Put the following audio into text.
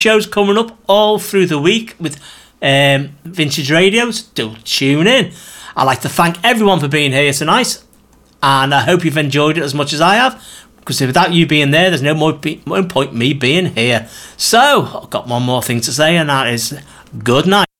shows coming up all through the week with Vintage Radios. Do tune in. I'd like to thank everyone for being here tonight, and I hope you've enjoyed it as much as I have, because without you being there, there's no more point me being here. So I've got one more thing to say, and that is good night.